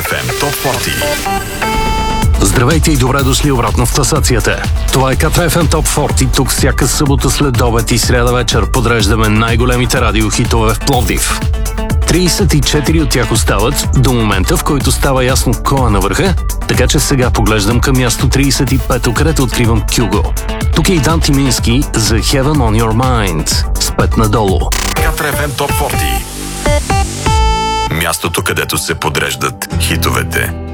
FM Top 40. Здравейте и добре дошли обратно в класацията. Това е Катра FM Top 40. Тук всяка събота след обед и сряда вечер подреждаме най-големите радиохитове в Пловдив. 34 от тях остават до момента, в който става ясно кой е на върха, така че сега поглеждам към място 35, където откривам Кюго. Тук е и Дан Тимински за Heaven on Your Mind с 5 надолу. Катра FM Top 40. Мястото, където се подреждат хитовете.